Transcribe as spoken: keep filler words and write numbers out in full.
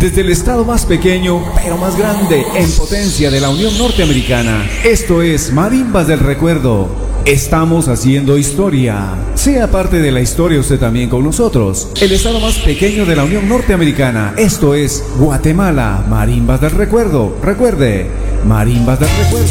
Desde el estado más pequeño, pero más grande en potencia de la Unión Norteamericana, esto es Marimbas del Recuerdo. Estamos haciendo historia. Sea parte de la historia usted también con nosotros. El estado más pequeño de la Unión Norteamericana, esto es Guatemala. Marimbas del Recuerdo. Recuerde, Marimbas del Recuerdo.